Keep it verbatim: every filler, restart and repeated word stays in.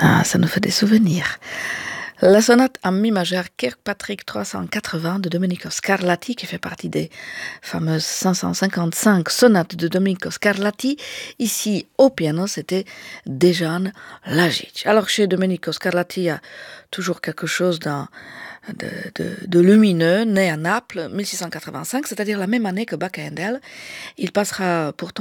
Ah, ça nous fait des souvenirs. La sonate en mi majeur Kirkpatrick trois cent quatre-vingts de Domenico Scarlatti, qui fait partie des fameuses cinq cent cinquante-cinq sonates de Domenico Scarlatti. Ici, au piano, c'était Dejan Lajic. Alors, chez Domenico Scarlatti, il y a toujours quelque chose d'un De, de, de lumineux, né à Naples, mille six cent quatre-vingt-cinq, c'est-à-dire la même année que Bach et Handel. Il passera pourtant